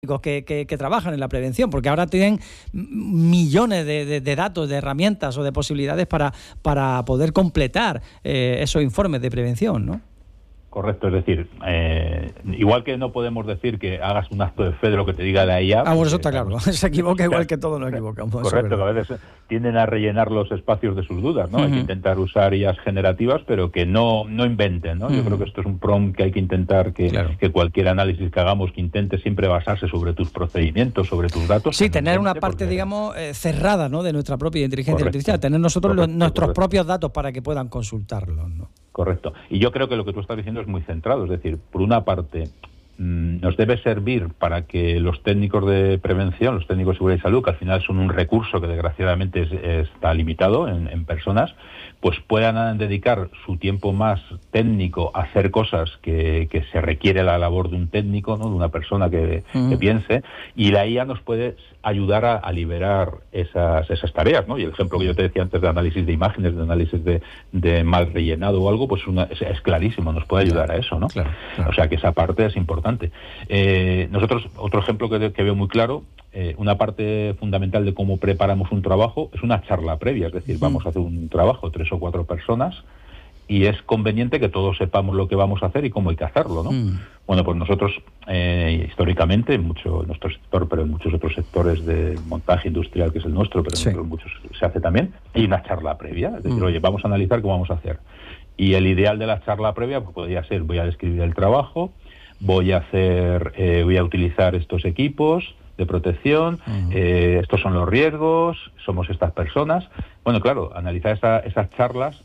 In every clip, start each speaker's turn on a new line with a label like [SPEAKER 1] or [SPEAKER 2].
[SPEAKER 1] que trabajan en la prevención, porque ahora tienen millones de datos, de herramientas o de posibilidades para poder completar esos informes de prevención, ¿no?
[SPEAKER 2] Correcto, es decir, igual que no podemos decir que hagas un acto de fe de lo que te diga la IA...
[SPEAKER 1] Bueno, eso está claro, se equivoca igual que todos nos equivocamos.
[SPEAKER 2] Correcto, que a veces tienden a rellenar los espacios de sus dudas, ¿no? Hay que intentar usar IAs generativas, pero que no inventen, ¿no? Yo creo que esto es un prompt que hay que intentar que cualquier análisis que hagamos, que intente siempre basarse sobre tus procedimientos, sobre tus datos.
[SPEAKER 1] Sí, tener una parte, digamos, cerrada, ¿no?, de nuestra propia inteligencia artificial, tener nosotros nuestros propios datos para que puedan consultarlos, ¿no?
[SPEAKER 2] Correcto. Y yo creo que lo que tú estás diciendo es muy centrado. Es decir, por una parte, nos debe servir para que los técnicos de prevención, los técnicos de seguridad y salud, que al final son un recurso que desgraciadamente está limitado en personas, pues puedan dedicar su tiempo más técnico a hacer cosas que se requiere la labor de un técnico, ¿no?, de una persona que piense, y la IA nos puede ayudar a liberar esas tareas, ¿no? Y el ejemplo que yo te decía antes de análisis de imágenes, de análisis de mal rellenado o algo, pues es clarísimo, nos puede ayudar a eso, ¿no? Claro. O sea que esa parte es importante. Nosotros, otro ejemplo que veo muy claro, una parte fundamental de cómo preparamos un trabajo es una charla previa, es decir, vamos a hacer un trabajo 3 o 4 personas y es conveniente que todos sepamos lo que vamos a hacer y cómo hay que hacerlo, ¿no? Bueno, pues nosotros históricamente, en nuestro sector, pero en muchos otros sectores de montaje industrial, que es el nuestro, pero en muchos se hace también, hay una charla previa, es decir, oye, vamos a analizar qué vamos a hacer. Y el ideal de la charla previa pues, podría ser, voy a describir el trabajo, voy a utilizar estos equipos de protección, estos son los riesgos, somos estas personas. Bueno, claro, analizar esas charlas,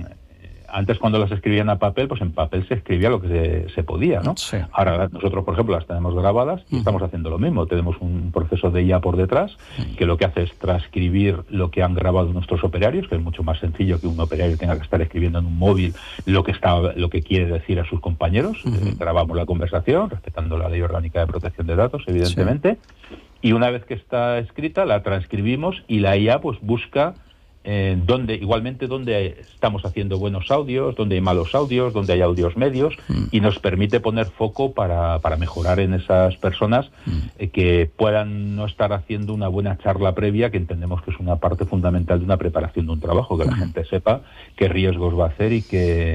[SPEAKER 2] antes cuando las escribían a papel, pues en papel se escribía lo que se podía, ¿no? Sí. Ahora nosotros, por ejemplo, las tenemos grabadas y estamos haciendo lo mismo. Tenemos un proceso de IA por detrás que lo que hace es transcribir lo que han grabado nuestros operarios, que es mucho más sencillo que un operario tenga que estar escribiendo en un móvil lo que quiere decir a sus compañeros. Grabamos la conversación, respetando la Ley Orgánica de Protección de Datos, evidentemente, y una vez que está escrita, la transcribimos y la IA pues busca donde estamos haciendo buenos audios, donde hay malos audios, donde hay audios medios, y nos permite poner foco para mejorar en esas personas que puedan no estar haciendo una buena charla previa, que entendemos que es una parte fundamental de una preparación de un trabajo, que la gente sepa qué riesgos va a hacer y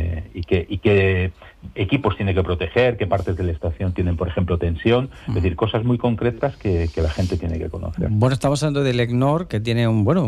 [SPEAKER 2] qué equipos tiene que proteger, qué partes de la estación tienen, por ejemplo, tensión, es decir, cosas muy concretas que la gente tiene que conocer.
[SPEAKER 1] Bueno, estamos hablando del ECNOR, que tiene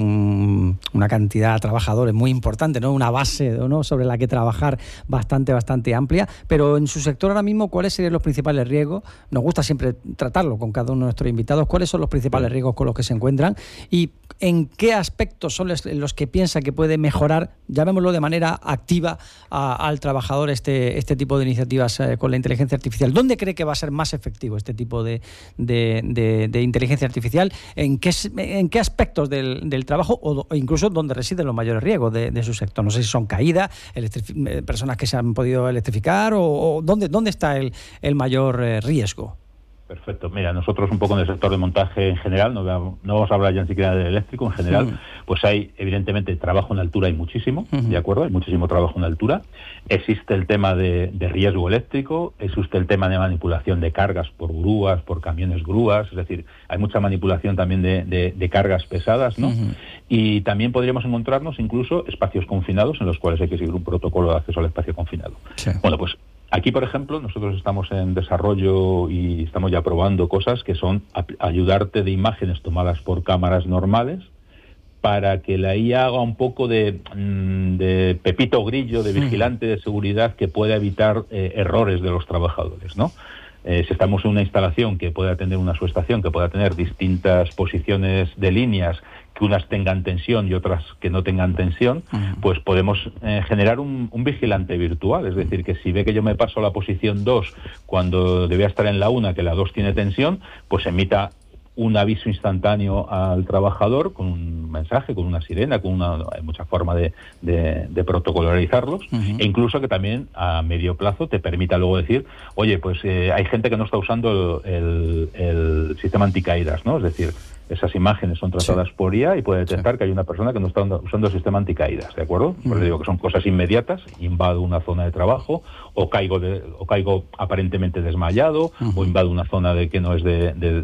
[SPEAKER 1] una cantidad de trabajadores muy importante, ¿no? Una base, ¿no?, sobre la que trabajar bastante amplia, pero en su sector ahora mismo, ¿cuáles serían los principales riesgos? Nos gusta siempre tratarlo con cada uno de nuestros invitados. ¿Cuáles son los principales riesgos con los que se encuentran? ¿Y en qué aspectos son los que piensa que puede mejorar, llamémoslo de manera activa, al trabajador este tipo de iniciativas con la inteligencia artificial? ¿Dónde cree que va a ser más efectivo este tipo de inteligencia artificial? ¿En qué aspectos del trabajo o incluso dónde residen los mayores riesgos de su sector? No sé si son caídas, personas que se han podido electrificar o dónde está el mayor riesgo.
[SPEAKER 2] Perfecto. Mira, nosotros un poco en el sector de montaje en general, no vamos a hablar ya ni siquiera del eléctrico, en general, pues hay, evidentemente, trabajo en altura, hay muchísimo, ¿de acuerdo? Hay muchísimo trabajo en altura. Existe el tema de riesgo eléctrico, existe el tema de manipulación de cargas por grúas, por camiones grúas, es decir, hay mucha manipulación también de cargas pesadas, ¿no? Y también podríamos encontrarnos incluso espacios confinados en los cuales hay que seguir un protocolo de acceso al espacio confinado. Sí. Bueno, pues aquí, por ejemplo, nosotros estamos en desarrollo y estamos ya probando cosas que son ayudarte de imágenes tomadas por cámaras normales para que la IA haga un poco de pepito grillo, de vigilante de seguridad que pueda evitar errores de los trabajadores, ¿no? Si estamos en una instalación que pueda tener una subestación, que pueda tener distintas posiciones de líneas, que unas tengan tensión y otras que no tengan tensión, pues podemos generar un vigilante virtual. Es decir, que si ve que yo me paso a la posición 2 cuando debía estar en la 1, que la 2 tiene tensión, pues emita un aviso instantáneo al trabajador con un mensaje, con una sirena, hay muchas formas de protocolarizarlos, e incluso que también a medio plazo te permita luego decir, oye, pues hay gente que no está usando el sistema anticaídas, ¿no? Es decir, esas imágenes son tratadas por IA y puede detectar que hay una persona que no está usando el sistema anticaídas, ¿de acuerdo? Pues digo que son cosas inmediatas, invado una zona de trabajo, o caigo aparentemente desmayado, o invado una zona que no es de